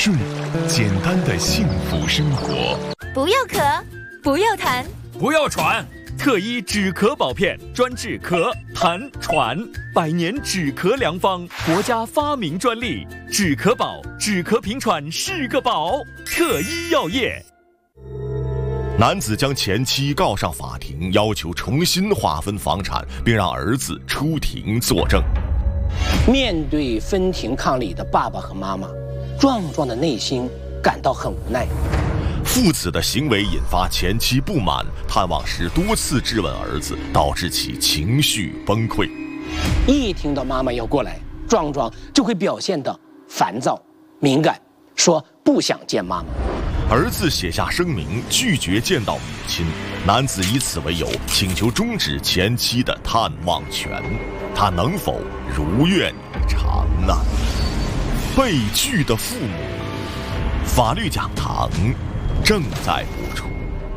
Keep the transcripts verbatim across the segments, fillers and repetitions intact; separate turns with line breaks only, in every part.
顺，简单的幸福生活。
不要咳，不要痰，
不要喘。特医止咳宝片，专治咳、痰、喘，百年止咳良方，国家发明专利。止咳宝，止咳平喘是个宝。特医药业。
男子将前妻告上法庭，要求重新划分房产，并让儿子出庭作证。
面对分庭抗礼的爸爸和妈妈，壮壮的内心感到很无奈。
父子的行为引发前妻不满，探望时多次质问儿子，导致其情绪崩溃。
一听到妈妈要过来，壮壮就会表现得烦躁、敏感，说不想见妈妈。
儿子写下声明，拒绝见到母亲。男子以此为由，请求终止前妻的探望权。他能否如愿以偿呢？被拒的父母，法律讲堂正在播出。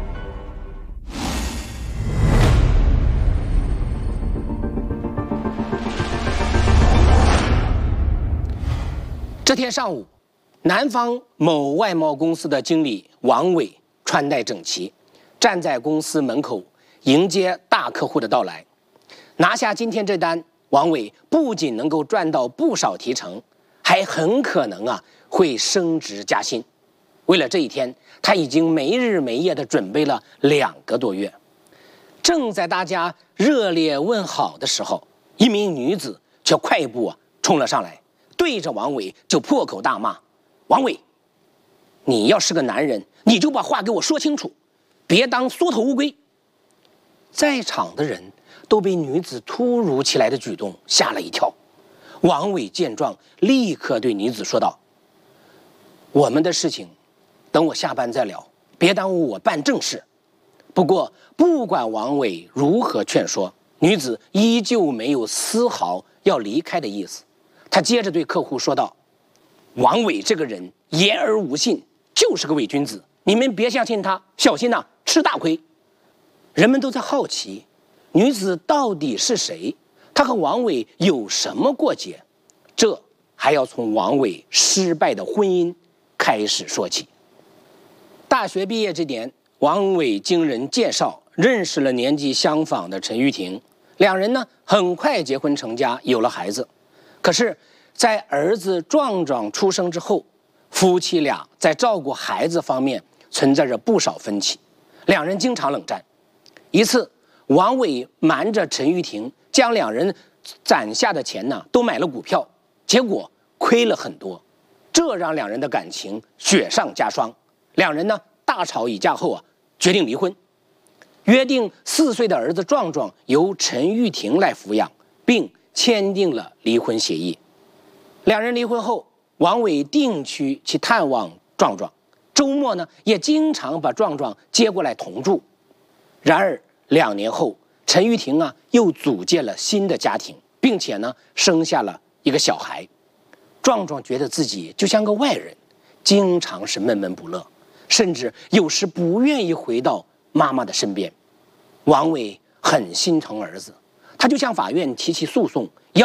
这天上午，南方某外贸公司的经理王伟穿戴整齐，站在公司门口迎接大客户的到来。拿下今天这单，王伟不仅能够赚到不少提成，还很可能啊会升职加薪。为了这一天，他已经没日没夜地准备了两个多月。正在大家热烈问好的时候，一名女子却快步啊冲了上来，对着王伟就破口大骂：“王伟，你要是个男人，你就把话给我说清楚，别当缩头乌龟。”在场的人都被女子突如其来的举动吓了一跳。王伟见状，立刻对女子说道：“我们的事情等我下班再聊，别耽误我办正事。”不过不管王伟如何劝说，女子依旧没有丝毫要离开的意思。她接着对客户说道：“王伟这个人言而无信，就是个伪君子，你们别相信他，小心呐、啊，吃大亏。”人们都在好奇，女子到底是谁？她和王伟有什么过节？这还要从王伟失败的婚姻开始说起。大学毕业这年，王伟经人介绍认识了年纪相仿的陈玉婷，两人呢很快结婚成家，有了孩子。可是，在儿子壮壮出生之后，夫妻俩在照顾孩子方面存在着不少分歧，两人经常冷战。一次，王伟瞒着陈玉婷，将两人攒下的钱呢都买了股票，结果亏了很多，这让两人的感情雪上加霜。两人呢大吵一架后啊，决定离婚，约定四岁的儿子壮壮由陈玉婷来抚养，并签订了离婚协议。两人离婚后，王伟定期去探望壮壮，周末呢也经常把壮壮接过来同住。然而两年后，陈玉婷啊又组建了新的家庭，并且呢生下了一个小孩。壮壮觉得自己就像个外人，经常是闷闷不乐，甚至有时不愿意回到妈妈的身边。王伟很心疼儿子，他就向法院提起诉讼，